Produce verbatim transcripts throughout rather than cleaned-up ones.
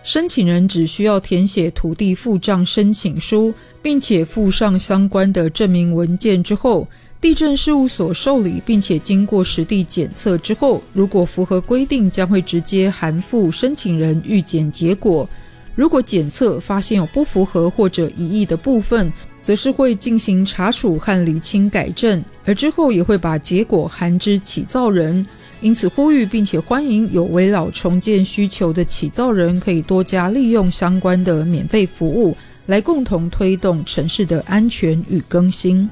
申请人只需要填写土地付账申请书，并且附上相关的证明文件之后，地政事务所受理并且经过实地检测之后，如果符合规定，将会直接函付申请人预检结果。如果检测发现有不符合或者疑义的部分，则是会进行查处和厘清改正，而之后也会把结果函知起造人。因此呼吁并且欢迎有危老重建需求的起造人可以多加利用相关的免费服务，来共同推动城市的安全与更新。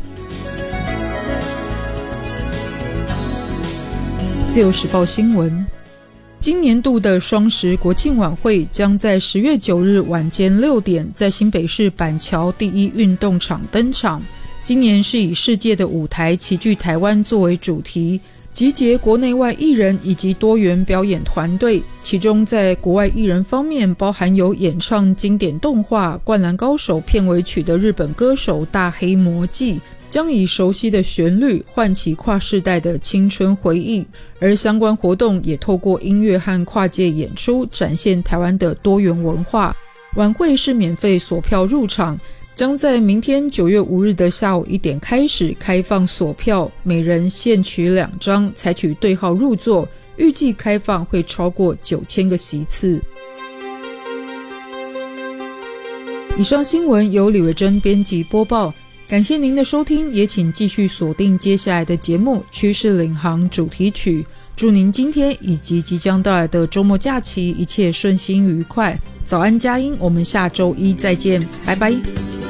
自由时报新闻，今年度的双十国庆晚会将在十月九日晚间六点在新北市板桥第一运动场登场。今年是以世界的舞台齐聚台湾作为主题，集结国内外艺人以及多元表演团队，其中在国外艺人方面包含有演唱经典动画《灌篮高手》片尾曲的日本歌手大黑魔纪，将以熟悉的旋律唤起跨世代的青春回忆，而相关活动也透过音乐和跨界演出展现台湾的多元文化。晚会是免费锁票入场，将在明天九月五日的下午一点开始开放锁票，每人限取两张，采取对号入座，预计开放会超过九千个席次。以上新闻由李维珍编辑播报，感谢您的收听，也请继续锁定接下来的节目《趋势领航》主题曲。祝您今天以及即将到来的周末假期一切顺心愉快。早安佳音，我们下周一再见，拜拜。